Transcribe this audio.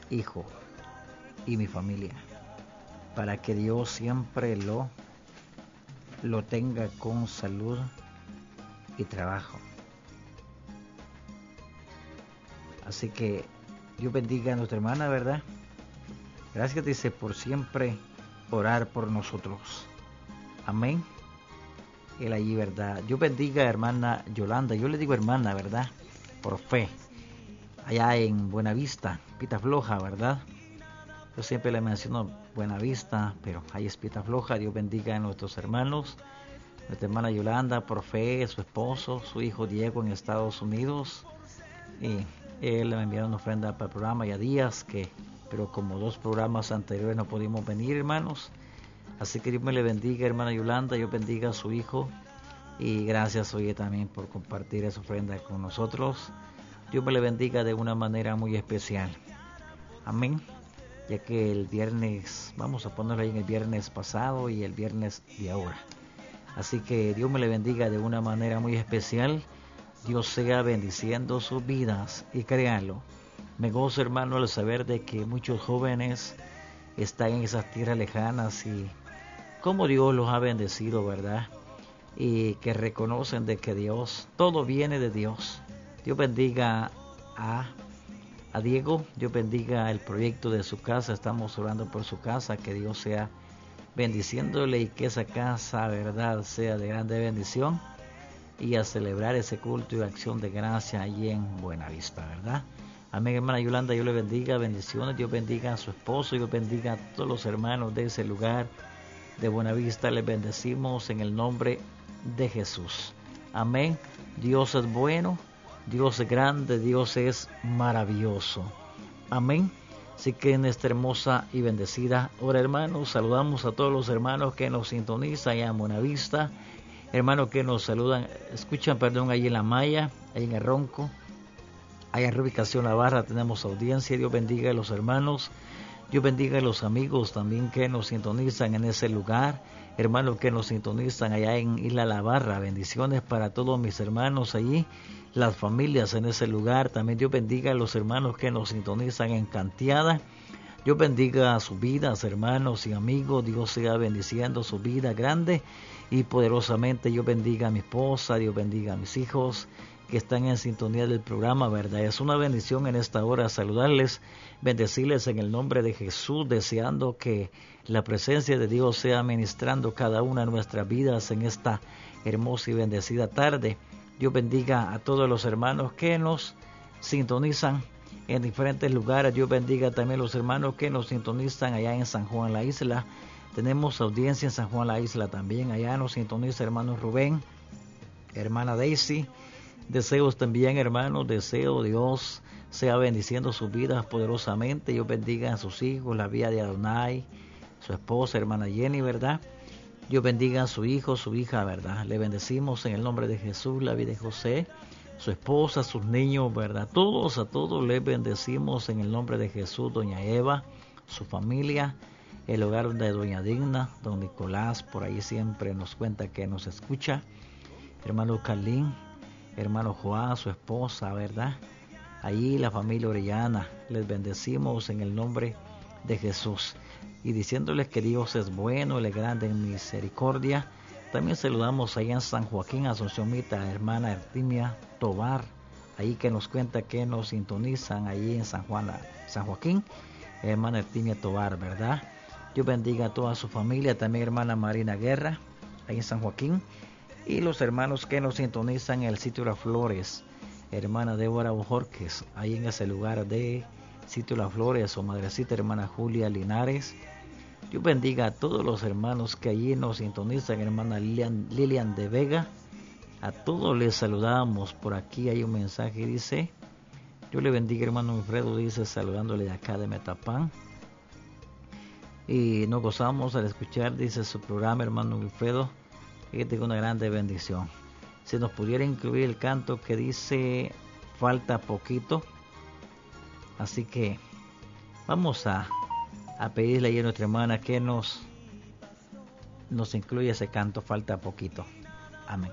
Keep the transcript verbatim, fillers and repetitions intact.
hijo y mi familia, para que Dios siempre lo, lo tenga con salud y trabajo. Así que Dios bendiga a nuestra hermana, ¿verdad? Gracias, dice, por siempre orar por nosotros. Amén. Él allí, ¿verdad? Dios bendiga a hermana Yolanda. Yo le digo hermana, ¿verdad? Por fe. Allá en Buenavista, Pita Floja, ¿verdad? Yo siempre le menciono Buenavista, pero ahí es Pita Floja. Dios bendiga a nuestros hermanos. Nuestra hermana Yolanda, por fe, su esposo, su hijo Diego en Estados Unidos. Y él me envió una ofrenda para el programa ya días, que, pero como dos programas anteriores no pudimos venir, hermanos. Así que Dios me le bendiga, hermana Yolanda. Dios bendiga a su hijo. Y gracias, oye, también por compartir esa ofrenda con nosotros. Dios me le bendiga de una manera muy especial. Amén. Ya que el viernes, vamos a ponerlo ahí en el viernes pasado y el viernes de ahora. Así que Dios me le bendiga de una manera muy especial. Dios sea bendiciendo sus vidas. Y créanlo, me gozo, hermano, al saber de que muchos jóvenes están en esas tierras lejanas y cómo Dios los ha bendecido, ¿verdad? Y que reconocen de que Dios, todo viene de Dios. Dios bendiga a, a Diego, Dios bendiga el proyecto de su casa. Estamos orando por su casa, que Dios sea bendiciéndole y que esa casa, ¿verdad?, sea de grande bendición, y a celebrar ese culto y acción de gracia allí en Buenavista, ¿verdad? Amén, hermana Yolanda, Dios le bendiga, bendiciones, Dios bendiga a su esposo, Dios bendiga a todos los hermanos de ese lugar de Buenavista. Les bendecimos en el nombre de Jesús. Amén. Dios es bueno, Dios es grande, Dios es maravilloso. Amén. Así que en esta hermosa y bendecida hora, hermanos, saludamos a todos los hermanos que nos sintonizan allá en Buenavista, hermanos que nos saludan, escuchan, perdón, ahí en La Maya, ahí en el Ronco, allá en Reubicación La Barra tenemos audiencia. Dios bendiga a los hermanos, Dios bendiga a los amigos también que nos sintonizan en ese lugar, hermanos que nos sintonizan allá en Isla La Barra. Bendiciones para todos mis hermanos allí, las familias en ese lugar. También Dios bendiga a los hermanos que nos sintonizan en Canteada. Dios bendiga a sus vidas, hermanos y amigos. Dios siga bendiciendo su vida grande y poderosamente. Dios bendiga a mi esposa, Dios bendiga a mis hijos que están en sintonía del programa, ¿verdad? Es una bendición en esta hora saludarles, bendecirles en el nombre de Jesús, deseando que la presencia de Dios sea ministrando cada una de nuestras vidas en esta hermosa y bendecida tarde. Dios bendiga a todos los hermanos que nos sintonizan en diferentes lugares. Dios bendiga también a los hermanos que nos sintonizan allá en San Juan la Isla. Tenemos audiencia en San Juan la Isla también. Allá nos sintoniza hermano Rubén, hermana Daisy. Deseos también, hermanos, deseo Dios sea bendiciendo sus vidas poderosamente. Dios bendiga a sus hijos, la vida de Adonai, su esposa, hermana Jenny, ¿verdad? Dios bendiga a su hijo, su hija, ¿verdad? Le bendecimos en el nombre de Jesús, la vida de José, su esposa, sus niños, ¿verdad? Todos, a todos les bendecimos en el nombre de Jesús. Doña Eva, su familia, el hogar de Doña Digna, don Nicolás, por ahí siempre nos cuenta que nos escucha. Hermano Carlín, hermano Joán, su esposa, ¿verdad? Allí la familia Orellana, les bendecimos en el nombre de Jesús. Y diciéndoles que Dios es bueno, Él es grande en misericordia. También saludamos allá en San Joaquín, Asunciónita, hermana Artimia Tobar, ahí que nos cuenta que nos sintonizan allí en San Juan, San Joaquín, hermana Artimia Tobar, ¿verdad? Dios bendiga a toda su familia, también hermana Marina Guerra, ahí en San Joaquín, y los hermanos que nos sintonizan en el sitio Las Flores, hermana Débora Bojorques, ahí en ese lugar de sitio Las Flores, o madrecita hermana Julia Linares. Dios bendiga a todos los hermanos que allí nos sintonizan, hermana Lilian, Lilian de Vega. A todos les saludamos. Por aquí hay un mensaje, dice: Dios le bendiga, hermano Wilfredo, dice, saludándole de acá de Metapán. Y nos gozamos al escuchar, dice, su programa, hermano Wilfredo, que tenga una grande bendición. Si nos pudiera incluir el canto que dice falta poquito. Así que vamos a, a pedirle a nuestra hermana que nos, nos incluya ese canto, falta poquito.